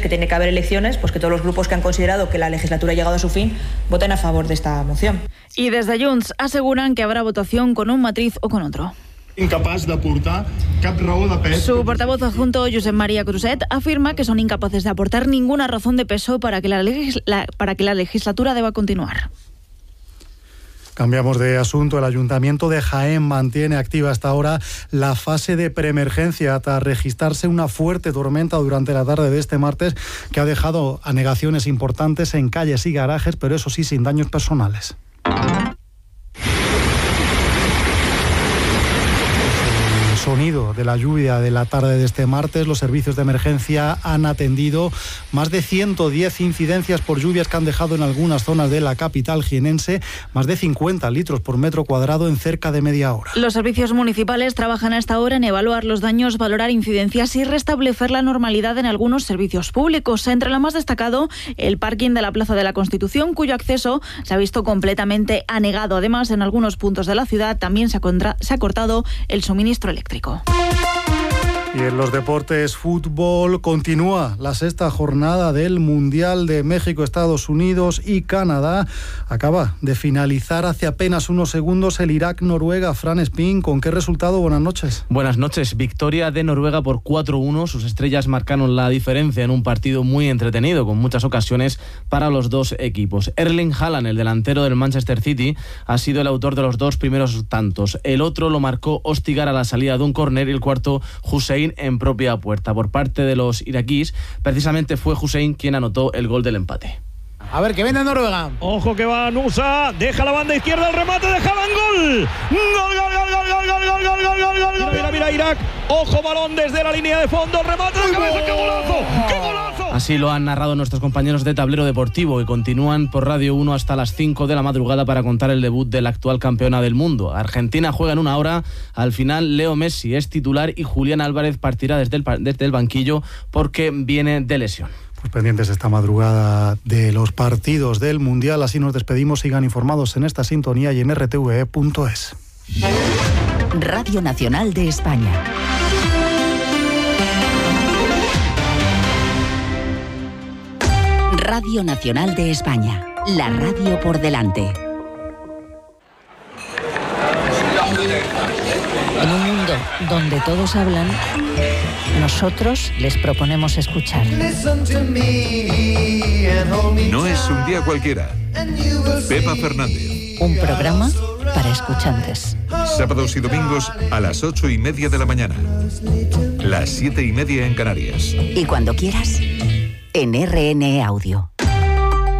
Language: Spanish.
que tiene que haber elecciones, pues que todos los grupos que han considerado que la legislatura ha llegado a su fin voten a favor de esta moción. Y desde Junts aseguran que habrá votación con un matiz o con otro. Incapaz de aportar cap raó de peso. Su portavoz adjunto, Josep María Cruzet, afirma que son incapaces de aportar ninguna razón de peso para que la legislatura deba continuar. Cambiamos de asunto. El Ayuntamiento de Jaén mantiene activa hasta ahora la fase de preemergencia tras registrarse una fuerte tormenta durante la tarde de este martes que ha dejado anegaciones importantes en calles y garajes, pero eso sí, sin daños personales. Sonido de la lluvia de la tarde de este martes. Los servicios de emergencia han atendido más de 110 incidencias por lluvias que han dejado en algunas zonas de la capital jienense más de 50 litros por metro cuadrado en cerca de media hora. Los servicios municipales trabajan a esta hora en evaluar los daños, valorar incidencias y restablecer la normalidad en algunos servicios públicos. Entre lo más destacado, el parking de la Plaza de la Constitución, cuyo acceso se ha visto completamente anegado. Además, en algunos puntos de la ciudad también se ha cortado el suministro eléctrico. Y en los deportes, fútbol, continúa la sexta jornada del Mundial de México, Estados Unidos y Canadá. Acaba de finalizar hace apenas unos segundos el Irak-Noruega. Fran Espín, ¿con qué resultado? Buenas noches. Buenas noches. Victoria de Noruega por 4-1. Sus estrellas marcaron la diferencia en un partido muy entretenido, con muchas ocasiones para los dos equipos. Erling Haaland, el delantero del Manchester City, ha sido el autor de los dos primeros tantos. El otro lo marcó Ostigar a la salida de un córner y el cuarto, Hussein, en propia puerta. Por parte de los iraquíes, precisamente fue Hussein quien anotó el gol del empate. A ver, que viene Noruega. Ojo que va Nusa, deja la banda izquierda, el remate de Haaland, gol. Gol. Mira Irak. Ojo, balón desde la línea de fondo, el remate de cabeza, qué golazo. ¡Qué golazo! Así lo han narrado nuestros compañeros de Tablero Deportivo, y continúan por Radio 1 hasta las 5 de la madrugada para contar el debut de la actual campeona del mundo. Argentina juega en una hora. Al final, Leo Messi es titular y Julián Álvarez partirá desde el banquillo porque viene de lesión. Pues pendientes esta madrugada de los partidos del Mundial. Así nos despedimos. Sigan informados en esta sintonía y en rtve.es. Radio Nacional de España. Radio Nacional de España. La radio por delante. En un mundo donde todos hablan, nosotros les proponemos escuchar. No es un día cualquiera. Pepa Fernández. Un programa para escuchantes. Sábados y domingos a las 8:30 de la mañana. Las 7:30 en Canarias. Y cuando quieras, en RN Audio.